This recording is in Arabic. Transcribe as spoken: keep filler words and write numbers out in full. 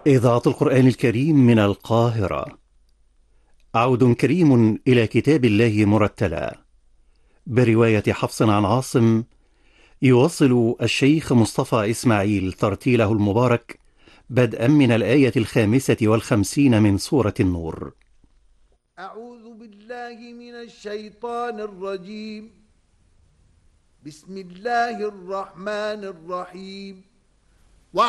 إذاعة القرآن الكريم من القاهرة. عود كريم إلى كتاب الله مرتلا برواية حفص عن عاصم. يواصل الشيخ مصطفى إسماعيل ترتيله المبارك بدءا من الآية الخامسة والخمسين من سورة النور. أعوذ بالله من الشيطان الرجيم. بسم الله الرحمن الرحيم.